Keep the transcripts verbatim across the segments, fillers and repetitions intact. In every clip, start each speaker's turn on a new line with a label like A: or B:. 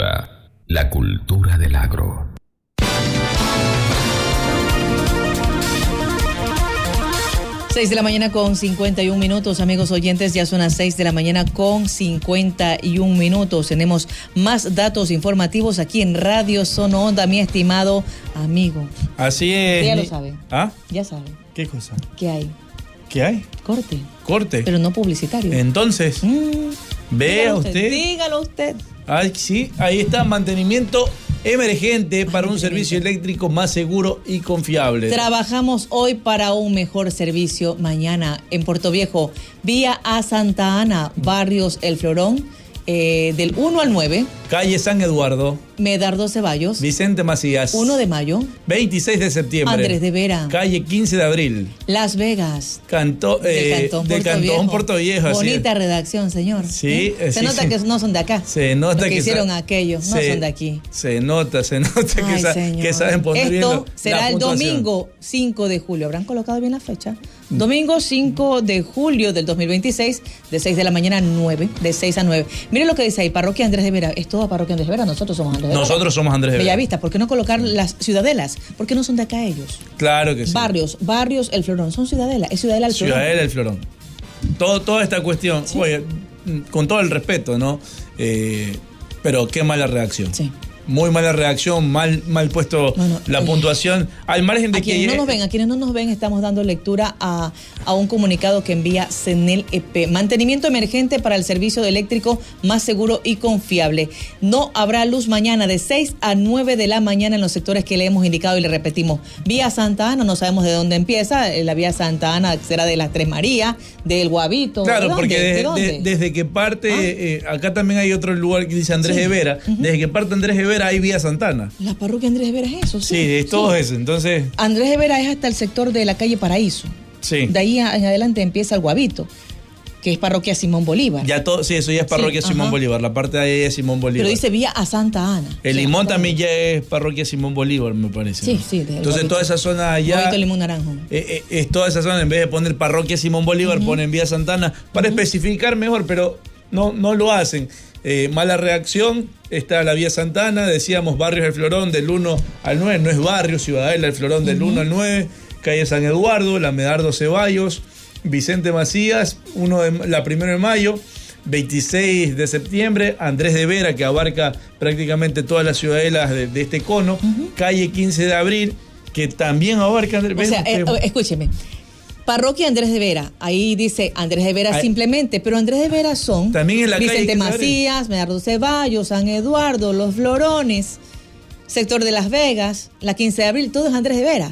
A: Agrícola, la cultura del agro.
B: seis de la mañana con cincuenta y un minutos, amigos oyentes, ya son las seis de la mañana con cincuenta y un minutos. Tenemos más datos informativos aquí en Radio Zona Onda, mi estimado amigo.
C: Así es.
B: Usted ya lo sabe.
C: ¿Ah?
B: Ya sabe.
C: ¿Qué cosa?
B: ¿Qué hay?
C: ¿Qué hay?
B: Corte.
C: Corte.
B: Pero no publicitario.
C: Entonces,
B: mm,
C: vea usted. usted.
B: Dígalo usted.
C: Ay, sí, ahí está, mantenimiento emergente para un servicio eléctrico más seguro y confiable.
B: Trabajamos hoy para un mejor servicio mañana en Puerto Viejo, vía a Santa Ana, barrios El Florón, eh, del uno al nueve.
C: Calle San Eduardo.
B: Medardo Ceballos.
C: Vicente Macías.
B: uno de mayo.
C: veintiséis de septiembre.
B: Andrés de Vera.
C: Calle quince de abril.
B: Las Vegas.
C: Canto, eh,
B: de Cantón,
C: de
B: Puerto,
C: Cantón
B: Viejo.
C: Puerto Viejo.
B: Bonita redacción, señor.
C: Sí.
B: ¿Eh?
C: Eh,
B: se
C: sí,
B: nota
C: sí.
B: que no son de acá.
C: Se nota
B: Los que,
C: que
B: hicieron
C: sa-
B: aquello, no
C: se,
B: son de aquí.
C: Se nota, se nota
B: Ay,
C: que, sa- que saben poner bien
B: Esto
C: lo-
B: será
C: la
B: el
C: puntuación.
B: domingo cinco de julio. ¿Habrán colocado bien la fecha? Domingo cinco de julio del dos mil veintiséis, de seis de la mañana a nueve, de seis a nueve. Miren lo que dice ahí, Parroquia Andrés de Vera. Es toda Parroquia Andrés de Vera, nosotros somos Andrés de Vera.
C: Nosotros somos Andrés de Vera.
B: Bellavista, ¿por qué no colocar las ciudadelas? ¿Por qué no son de acá ellos?
C: Claro que sí.
B: Barrios, barrios El Florón, son ciudadela, es ciudadela El Florón.
C: Ciudadela El Florón. Todo, toda esta cuestión,
B: Sí.
C: oye, con todo el respeto, ¿no? Eh, pero qué mala reacción.
B: Sí.
C: Muy mala reacción, mal, mal puesto
B: No, no,
C: la
B: eh,
C: puntuación. Al margen de
B: A
C: que...
B: quienes no nos ven, a quienes no nos ven, estamos dando lectura a, a un comunicado que envía CENEL E P. Mantenimiento emergente para el servicio eléctrico más seguro y confiable. No habrá luz mañana de seis a nueve de la mañana en los sectores que le hemos indicado y le repetimos. Vía Santa Ana, no sabemos de dónde empieza. La vía Santa Ana será de las Tres Marías, del Guavito.
C: Claro,
B: ¿de dónde?
C: porque
B: ¿De
C: desde,
B: dónde?
C: de- desde que parte,
B: ¿Ah?
C: eh, acá también hay otro lugar que dice Andrés
B: Sí.
C: de Vera,
B: Uh-huh.
C: desde que parte Andrés de Vera hay vía Santana.
B: La parroquia Andrés de Vera es eso, sí.
C: Sí, es todo
B: Sí.
C: eso, entonces,
B: Andrés de Vera es hasta el sector de la calle Paraíso.
C: sí.
B: De ahí a- en adelante empieza el Guavito, que es parroquia Simón Bolívar.
C: Ya todo, sí, eso ya es parroquia
B: Sí,
C: Simón
B: ajá.
C: Bolívar, la parte de ahí es Simón Bolívar.
B: Pero dice vía a Santa Ana.
C: El
B: O sea,
C: Limón
B: Santa
C: también
B: Ana.
C: ya es parroquia Simón Bolívar, me parece.
B: Sí,
C: ¿no?
B: sí, del
C: Entonces
B: Guavito.
C: toda esa zona allá,
B: Guavito Limón Naranjo.
C: eh, eh, es toda esa zona, en vez de poner parroquia Simón Bolívar,
B: Uh-huh.
C: ponen vía Santana, para
B: Uh-huh.
C: especificar mejor, pero no, no lo hacen. Eh, mala reacción, está la vía Santana, decíamos barrios del Florón del uno al nueve, no es barrio, Ciudadela del Florón del
B: Uh-huh.
C: uno al nueve, calle San Eduardo, la Medardo Ceballos, Vicente Macías, uno de, la primero de mayo, veintiséis de septiembre, Andrés de Vera, que abarca prácticamente todas las ciudadelas de, de este cono,
B: Uh-huh.
C: calle quince de abril, que también abarca Andrés
B: O sea,
C: que-
B: eh, escúcheme. Parroquia Andrés de Vera, ahí dice Andrés de Vera
C: Ahí.
B: simplemente, pero Andrés de Vera son
C: También en la calle
B: Vicente
C: quince de abril.
B: Macías, Medardo Ceballos, San Eduardo, Los Florones, sector de Las Vegas, la quince de abril, todo es Andrés de Vera.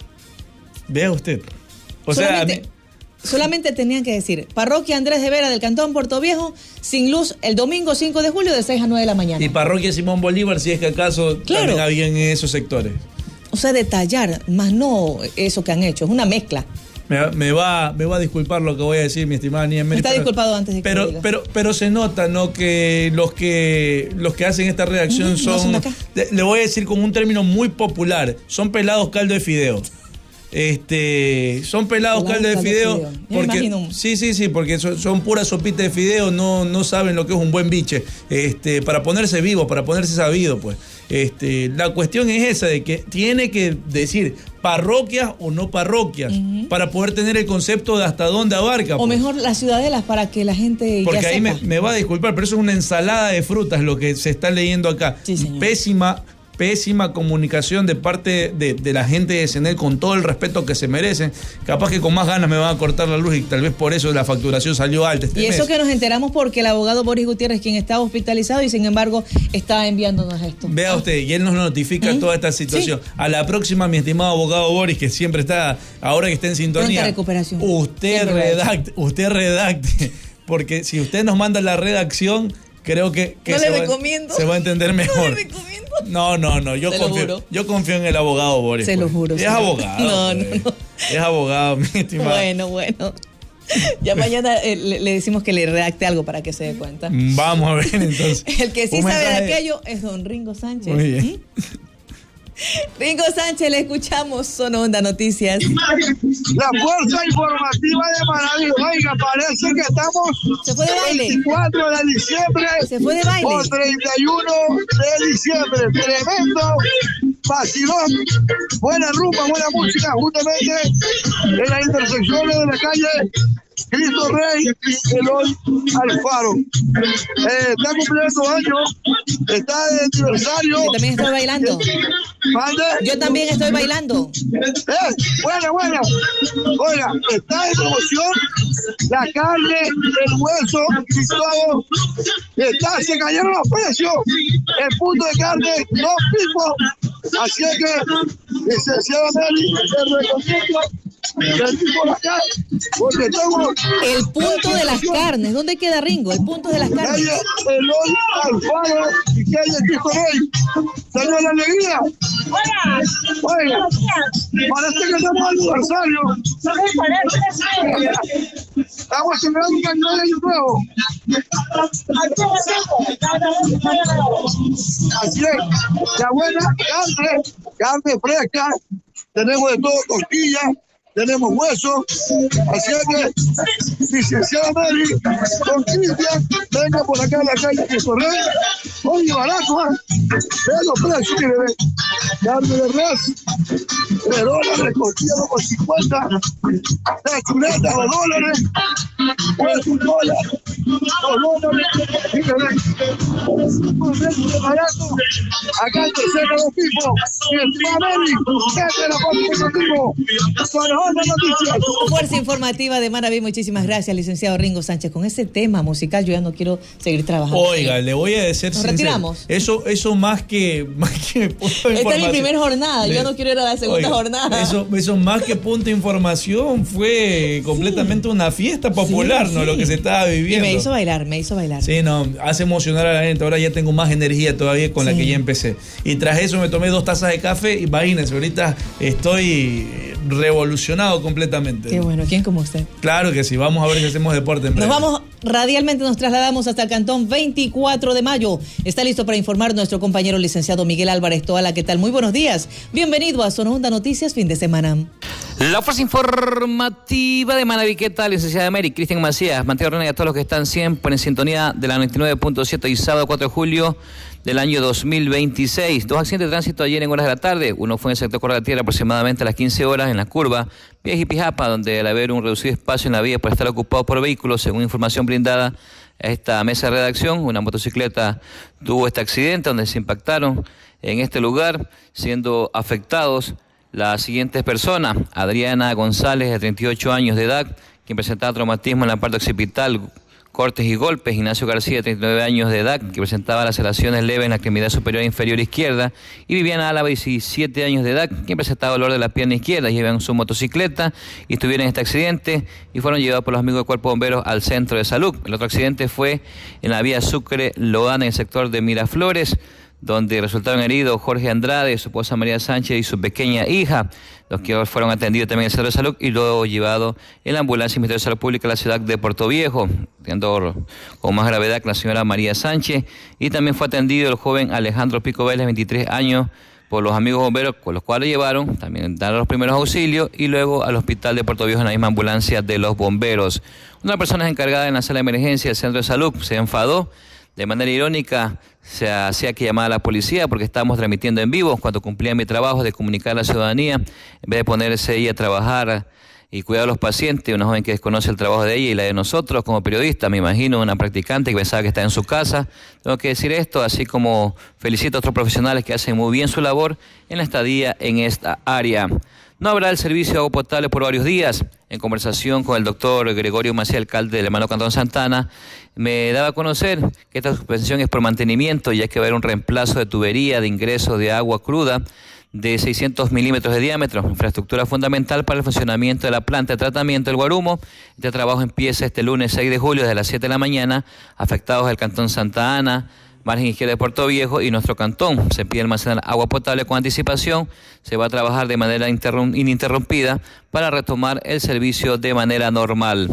C: Vea usted. O sea, a
B: solamente,
C: mí-
B: solamente tenían que decir Parroquia Andrés de Vera del Cantón Puerto Viejo, sin luz el domingo cinco de julio de seis a nueve de la mañana.
C: y parroquia Simón Bolívar, si es que acaso
B: Claro.
C: también había en esos sectores.
B: O sea, detallar, más no eso que han hecho, es una mezcla.
C: Me, me va, me va a disculpar lo que voy a decir, mi estimada Nidia Meri,
B: Está
C: pero-
B: disculpado antes de que
C: pero,
B: lo diga.
C: pero, pero se nota, ¿no? Que los que los que hacen esta redacción
B: Ujú, no
C: son,
B: son de acá.
C: le, le voy a decir con un término muy popular, son pelados caldo de fideo. Este, son pelados
B: Pelados
C: caldo de
B: caldo de
C: fideo,
B: fideo. Ya me
C: porque
B: imagino.
C: sí, sí, sí, porque son, son puras sopitas de fideo, no, no saben lo que es un buen biche. Este, para ponerse vivo, para ponerse sabido, pues. Este, la cuestión es esa de que tiene que decir parroquias o no parroquias
B: Ujú.
C: para poder tener el concepto de hasta dónde abarca.
B: O
C: pues.
B: mejor las ciudadelas para que la gente
C: Porque
B: ya
C: ahí
B: sepa.
C: me, me va a disculpar, pero eso es una ensalada de frutas lo que se está leyendo acá.
B: Sí, señor.
C: Pésima, pésima comunicación de parte de, de la gente de CENEL, con todo el respeto que se merecen. Capaz que con más ganas me van a cortar la luz y tal vez por eso la facturación salió alta este
B: Y eso
C: mes.
B: que nos enteramos porque el abogado Boris Gutiérrez, quien está hospitalizado y sin embargo está enviándonos esto.
C: Vea usted, y él nos notifica
B: ¿Mm?
C: toda esta situación. A la próxima, mi estimado abogado Boris, que siempre está, ahora que está en sintonía,
B: Pronta recuperación.
C: usted
B: Siempre lo ha hecho.
C: redacte, usted redacte, porque si usted nos manda la redacción, creo que, que
B: No
C: se,
B: le
C: va,
B: recomiendo.
C: se va a entender mejor.
B: No le recomiendo.
C: No, no, no, yo
B: Se lo
C: confío,
B: juro.
C: yo confío en el abogado Boris.
B: Se lo
C: pues.
B: juro.
C: Es
B: señor.
C: abogado.
B: No, no,
C: pues.
B: no.
C: Es abogado, mi estimado.
B: Bueno, bueno. Ya mañana eh, le, le decimos que le redacte algo para que se dé cuenta.
C: Vamos a ver entonces.
B: El que sí
C: Un
B: sabe de
C: mensaje-
B: aquello es don Ringo Sánchez.
C: Muy bien.
B: ¿Mm? Ringo Sánchez, le escuchamos. Son Onda Noticias.
D: La fuerza informativa de Manaví. Oiga, parece que estamos
B: Se fue de baile.
D: veinticuatro de diciembre
B: Se fue de baile.
D: o treinta y uno de diciembre. Tremendo vacilón. Buena rumba, buena música, justamente en las intersecciones de la calle Cristo Rey y Eloy Alfaro. Eh, está cumpliendo años, está de aniversario.
B: Yo también estoy bailando.
D: ¿Mande?
B: Yo también estoy bailando.
D: Eh, buena, buena. Oiga, está en promoción la carne, el hueso y todo. Está, se cayeron los precios. El punto de carne, dos pipos. Así es que, licenciada Mary, te recomiendo venir por acá, porque tengo
B: El punto de las carnes. ¿Dónde queda Ringo? El punto de las carnes.
D: calle Eloy Alfaro y calle Cristo Rey. Señor Alegría.
E: Hola.
D: Oiga, parece que estamos al aniversario. Estamos celebrando un cañón de año nuevo. Así es, la buena carne, carne fresca, tenemos de todo, costillas, tenemos hueso, así es que, licenciada Mary, con Cristian, venga por acá a la calle de Sorrey, oye, barato, ¿eh? Vean los precios que le ven, carne de res, de dólares, costilla como cincuenta, de chuleta, dos dólares, pues un dólar, dos dólares, y que ven, un precio de barato, acá en tercera los tipos, y encima Mary, desde la parte contigo, con los Onda Noticias.
B: Fuerza informativa de Manaví. Muchísimas gracias, licenciado Ringo Sánchez. Con ese tema musical yo ya no quiero seguir trabajando.
C: Oiga, le voy a decir
B: Nos
C: sincero,
B: retiramos.
C: Eso, eso más que, más que punto de
B: Esta es mi
C: información.
B: primera jornada. Yo
C: Le-
B: no quiero ir a la segunda
C: Oiga,
B: jornada.
C: Eso, eso más que punto de información fue completamente una fiesta popular,
B: Sí,
C: ¿no?
B: sí.
C: Lo que se estaba
B: Y
C: viviendo.
B: me hizo bailar, me hizo bailar.
C: Sí, no, hace emocionar a la gente. Ahora ya tengo más energía todavía con la
B: Sí.
C: que ya empecé. Y tras eso me tomé dos tazas de café. Imagínense, ahorita estoy revolucionado completamente.
B: Qué bueno, ¿quién como usted?
C: Claro que sí, vamos a ver si hacemos deporte en
B: Nos
C: breve.
B: vamos radialmente, nos trasladamos hasta el cantón veinticuatro de mayo. Está listo para informar nuestro compañero licenciado Miguel Álvarez Toala. ¿Qué tal? Muy buenos días. Bienvenido a Zona Onda Noticias, fin de semana.
F: La fuerza informativa de Manaví, ¿qué tal? Licenciada Mary, Cristian Macías, Mateo Ronald y a todos los que están siempre en sintonía de la noventa y nueve punto siete y sábado cuatro de julio del año dos mil veintiséis. Dos accidentes de tránsito ayer en horas de la tarde. Uno fue en el sector Correa de Tierra aproximadamente a las quince horas en la curva Vía Jipijapa, donde al haber un reducido espacio en la vía por estar ocupado por vehículos, según información brindada a esta mesa de redacción, una motocicleta tuvo este accidente donde se impactaron en este lugar, siendo afectados las siguientes personas: Adriana González, de treinta y ocho años de edad, quien presentaba traumatismo en la parte occipital, cortes y golpes. Ignacio García, de treinta y nueve años de edad, que presentaba laceraciones leves en la extremidad superior e inferior izquierda. Y Viviana Álava, diecisiete años de edad, quien presentaba dolor de la pierna izquierda. Llevan su motocicleta y estuvieron en este accidente y fueron llevados por los amigos del Cuerpo de Bomberos al centro de salud. El otro accidente fue en la vía Sucre-Loana, en el sector de Miraflores, donde resultaron heridos Jorge Andrade, su esposa María Sánchez y su pequeña hija, los que fueron atendidos también en el centro de salud y luego llevados en la ambulancia del Ministerio de Salud Pública a la ciudad de Puerto Viejo, teniendo con más gravedad que la señora María Sánchez, y también fue atendido el joven Alejandro Pico Vélez, veintitrés años, por los amigos bomberos, con los cuales llevaron, también dar los primeros auxilios y luego al hospital de Puerto Viejo en la misma ambulancia de los bomberos. Una de las personas encargadas en la sala de emergencia del centro de salud se enfadó. De manera irónica, se hacía que llamar a la policía porque estábamos transmitiendo en vivo cuando cumplía mi trabajo de comunicar a la ciudadanía, en vez de ponerse ella a trabajar y cuidar a los pacientes, una joven que desconoce el trabajo de ella y la de nosotros como periodistas. Me imagino una practicante que pensaba que está en su casa. Tengo que decir esto, así como felicito a otros profesionales que hacen muy bien su labor en la estadía en esta área. No habrá el servicio de agua potable por varios días. En conversación con el doctor Gregorio Macías, alcalde del hermano Cantón Santana, me daba a conocer que esta suspensión es por mantenimiento, ya que va a haber un reemplazo de tubería de ingreso de agua cruda de seiscientos milímetros de diámetro, infraestructura fundamental para el funcionamiento de la planta de tratamiento del Guarumo. Este trabajo empieza este lunes seis de julio desde las siete de la mañana, afectados el Cantón Santa Ana, margen izquierda de Puerto Viejo y nuestro cantón. Se pide almacenar agua potable con anticipación. Se va a trabajar de manera ininterrumpida para retomar el servicio de manera normal.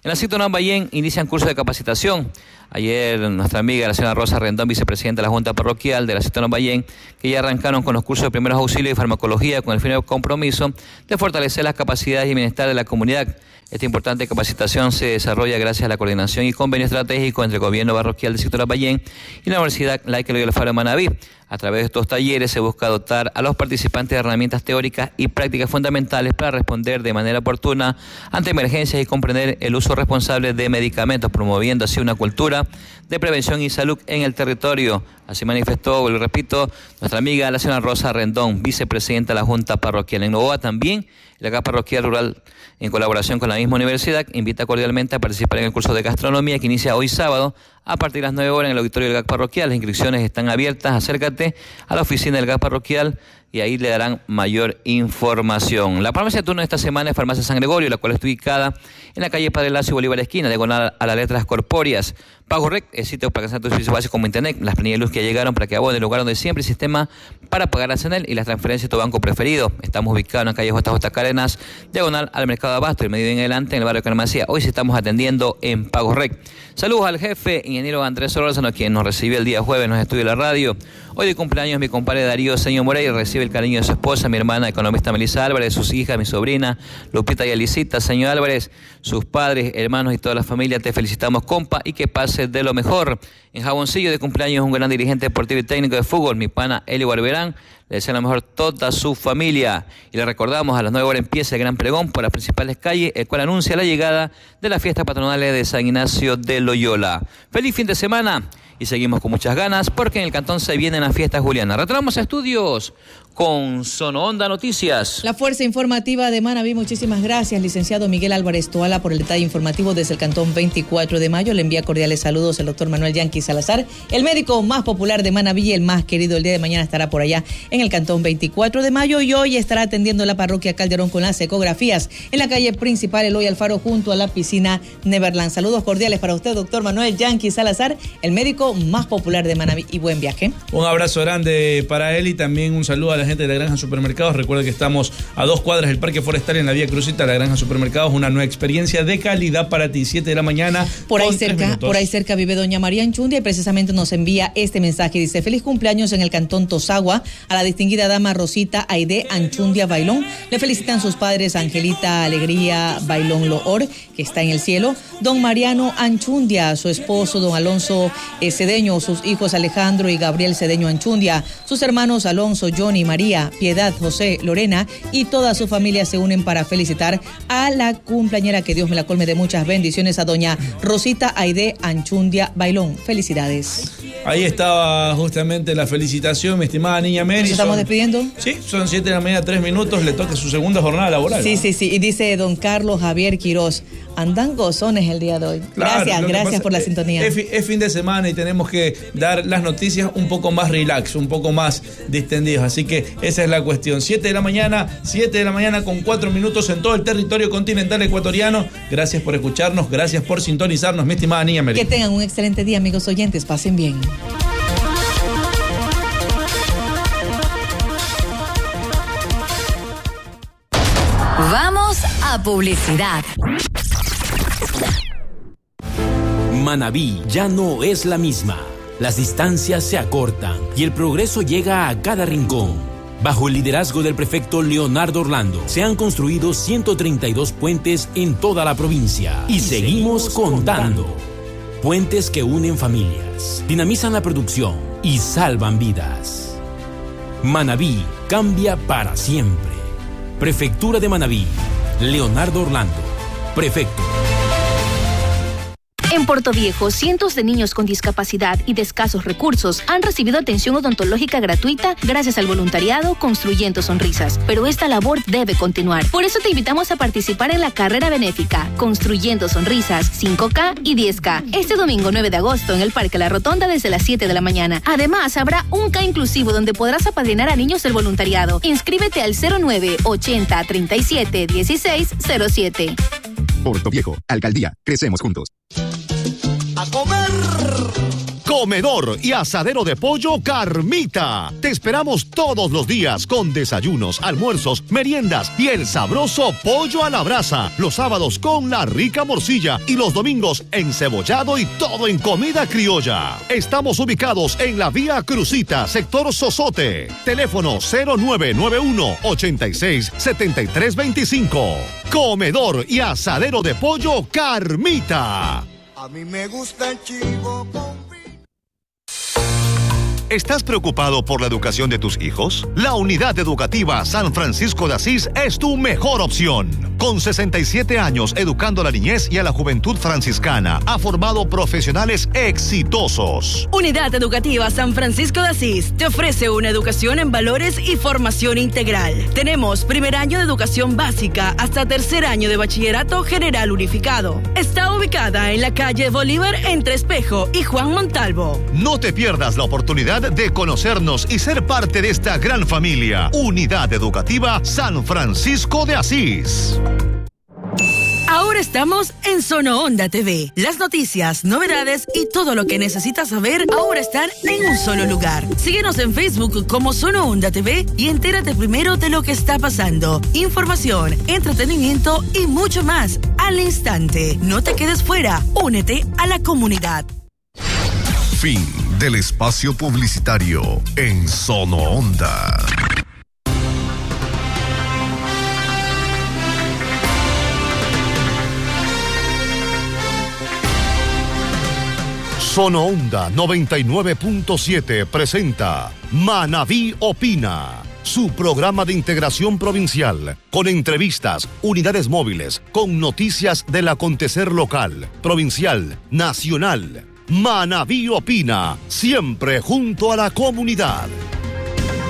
F: En la Cito Lambayén inician curso de capacitación. Ayer nuestra amiga la señora Rosa Rendón, vicepresidenta de la Junta Parroquial de la Cito Lambayén, que ya arrancaron con los cursos de primeros auxilios y farmacología con el firme compromiso de fortalecer las capacidades y bienestar de la comunidad. Esta importante capacitación se desarrolla gracias a la coordinación y convenio estratégico entre el gobierno parroquial del sector Lambayén y la Universidad Laica Loyola Faro de Manabí. A través de estos talleres se busca dotar a los participantes de herramientas teóricas y prácticas fundamentales para responder de manera oportuna ante emergencias y comprender el uso responsable de medicamentos, promoviendo así una cultura de prevención y salud en el territorio. Así manifestó, lo repito, nuestra amiga la señora Rosa Rendón, vicepresidenta de la Junta Parroquial. En Novoa también, la G A P Parroquial Rural, en colaboración con la misma universidad, invita cordialmente a participar en el curso de gastronomía que inicia hoy sábado a partir de las nueve horas en el auditorio del G A C Parroquial. Las inscripciones están abiertas, acércate a la oficina del G A C Parroquial y ahí le darán mayor información. La farmacia de turno de esta semana es Farmacia San Gregorio, la cual está ubicada en la calle Padre Lacio y Bolívar Esquina, diagonal a las letras corpóreas. Pago Rec, el sitio para cancelar tu servicio básico como internet, las planillas de luz que ya llegaron para que abone el lugar donde siempre el sistema para pagar a Cenel y las transferencias de tu banco preferido. Estamos ubicados en la calle J J Carenas, diagonal al Mercado de Abasto, el medio en adelante en el barrio de Carmacía. Hoy sí estamos atendiendo en Pago Rec. Saludos al jefe, ingeniero Andrés Solórzano, quien nos recibió el día jueves en los estudios de la radio. Hoy de cumpleaños mi compadre Darío Señor Moreira, recibe el cariño de su esposa, mi hermana economista Melissa Álvarez, sus hijas, mi sobrina Lupita y Alicita. Señor Álvarez, sus padres, hermanos y toda la familia, te felicitamos, compa, y que pases de lo mejor. En Jaboncillo de cumpleaños un gran dirigente deportivo y técnico de fútbol, mi pana Elio Barberán, le desea lo mejor toda su familia. Y le recordamos, a las nueve horas empieza el gran pregón por las principales calles, el cual anuncia la llegada de las fiestas patronales de San Ignacio de Loyola. Feliz fin de semana y seguimos con muchas ganas porque en el cantón se vienen las fiestas julianas. Retornamos a estudios con Sono Onda Noticias.
B: La Fuerza Informativa de Manabí, muchísimas gracias, licenciado Miguel Álvarez Toala, por el detalle informativo desde el cantón veinticuatro de mayo. Le envía cordiales saludos el doctor Manuel Yanqui Salazar, el médico más popular de Manabí y el más querido. El día de mañana estará por allá en el cantón veinticuatro de mayo y hoy estará atendiendo la parroquia Calderón con las ecografías en la calle principal Eloy Alfaro junto a la piscina Neverland. Saludos cordiales para usted, doctor Manuel Yanqui Salazar, el médico más popular de Manabí, y buen viaje.
C: Un abrazo grande para él y también un saludo a la gente de la Granja Supermercados. Recuerda que estamos a dos cuadras del Parque Forestal en la Vía Crucita. La Granja Supermercados, una nueva experiencia de calidad para ti. siete de la mañana.
B: Por ahí cerca, por ahí cerca vive doña María Anchundia y precisamente nos envía este mensaje. Dice: feliz cumpleaños en el cantón Tosagua a la distinguida dama Rosita Aide Anchundia Bailón. Le felicitan sus padres Angelita Alegría Bailón Loor, que está en el cielo, don Mariano Anchundia, su esposo don Alonso eh, Cedeño, sus hijos Alejandro y Gabriel Cedeño Anchundia, sus hermanos Alonso, Johnny, María, Piedad, José, Lorena y toda su familia se unen para felicitar a la cumpleañera, que Dios me la colme de muchas bendiciones, a doña Rosita Aide Anchundia Bailón. Felicidades.
C: Ahí estaba justamente la felicitación, mi estimada niña Mary.
B: ¿Nos estamos
C: son,
B: despidiendo?
C: Sí, son siete de la mañana, tres minutos, le toca su segunda jornada laboral.
B: Sí,
C: ¿no?
B: sí, sí, y dice don Carlos Javier Quiroz, andan gozones el día de hoy.
C: Claro,
B: gracias, gracias por la
C: es,
B: sintonía.
C: Es, es fin de semana y tenemos que dar las noticias un poco más relax, un poco más distendidos, así que esa es la cuestión. siete de la mañana, siete de la mañana con cuatro minutos en todo el territorio continental ecuatoriano. Gracias por escucharnos, gracias por sintonizarnos, mi estimada niña Mary.
B: Que tengan un excelente día, amigos oyentes, pasen bien.
E: Vamos a publicidad.
G: Manabí ya no es la misma. Las distancias se acortan y el progreso llega a cada rincón. Bajo el liderazgo del prefecto Leonardo Orlando, se han construido ciento treinta y dos puentes en toda la provincia. Y, y seguimos, seguimos contando. contando. Puentes que unen familias, dinamizan la producción y salvan vidas. Manabí cambia para siempre. Prefectura de Manabí. Leonardo Orlando, prefecto.
E: En Puerto Viejo, cientos de niños con discapacidad y de escasos recursos han recibido atención odontológica gratuita gracias al voluntariado Construyendo Sonrisas. Pero esta labor debe continuar. Por eso te invitamos a participar en la carrera benéfica Construyendo Sonrisas cinco K y diez K. Este domingo nueve de agosto en el Parque La Rotonda desde las siete de la mañana. Además, habrá un K inclusivo donde podrás apadrinar a niños del voluntariado. Inscríbete al cero nueve ochenta treinta y siete dieciséis cero siete.
H: Puerto Viejo, Alcaldía, crecemos juntos.
I: A comer con
H: Comedor y Asadero de Pollo Carmita. Te esperamos todos los días con desayunos, almuerzos, meriendas y el sabroso pollo a la brasa. Los sábados con la rica morcilla y los domingos encebollado y todo en comida criolla. Estamos ubicados en la Vía Crucita, sector Sosote. Teléfono cero nueve nueve uno, ochenta y seis, setenta y tres veinticinco. Comedor y Asadero de Pollo Carmita.
I: A mí me gusta el chivo con...
H: ¿Estás preocupado por la educación de tus hijos? La Unidad Educativa San Francisco de Asís es tu mejor opción. Con sesenta y siete años educando a la niñez y a la juventud franciscana, ha formado profesionales exitosos.
J: Unidad Educativa San Francisco de Asís te ofrece una educación en valores y formación integral. Tenemos primer año de educación básica hasta tercer año de bachillerato general unificado. Está ubicada en la calle Bolívar entre Espejo y Juan Montalvo.
H: No te pierdas la oportunidad de conocernos y ser parte de esta gran familia. Unidad Educativa San Francisco de Asís.
J: Ahora estamos en Sono Onda T V. Las noticias, novedades y todo lo que necesitas saber ahora están en un solo lugar. Síguenos en Facebook como Sono Onda T V y entérate primero de lo que está pasando. Información, entretenimiento y mucho más al instante. No te quedes fuera. Únete a la comunidad.
K: Fin del espacio publicitario en Sono Onda.
H: Sono Onda noventa y nueve punto siete presenta Manabí Opina, su programa de integración provincial, con entrevistas, unidades móviles, con noticias del acontecer local, provincial, nacional. Manabí Opina, siempre junto a la comunidad.